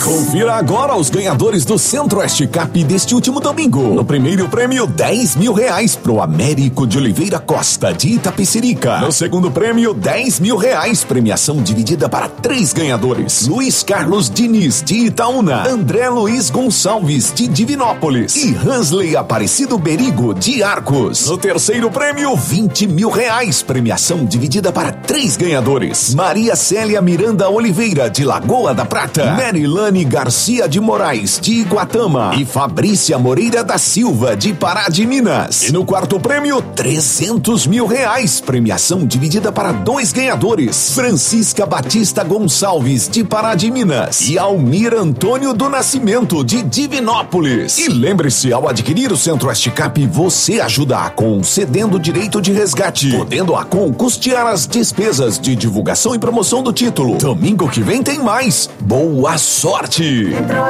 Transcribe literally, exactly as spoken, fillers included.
Confira agora os ganhadores do Centro-Oeste Cap deste último domingo. No primeiro prêmio, dez mil reais pro Américo de Oliveira Costa, de Itapecerica. No segundo prêmio, dez mil reais, premiação dividida para três ganhadores. Luiz Carlos Diniz, de Itaúna. André Luiz Gonçalves, de Divinópolis. E Hansley Aparecido Berigo, de Arcos. No terceiro prêmio, vinte mil reais, premiação dividida para três ganhadores. Maria Célia Miranda Oliveira, de Lagoa da Prata. Merilane Garcia de Moraes, de Iguatama. E Fabrícia Moreira da Silva, de Pará de Minas. E no quarto prêmio, trezentos mil reais, premiação dividida para dois ganhadores. Francisca Batista Gonçalves, de Pará de Minas. E Almir Antônio do Nascimento, de Divinópolis. E lembre-se, ao adquirir o Centro-Oeste Cap, você ajuda a Acon cedendo direito de resgate, podendo a Acon custear as despesas de divulgação e promoção do título. Domingo que vem tem mais. Boa sorte!